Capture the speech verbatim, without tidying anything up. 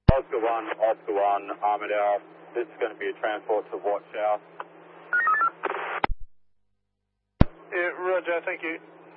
Oscar one, Oscar one, Armadale. This is going to be a transport to Watch House. Yeah, roger, thank you.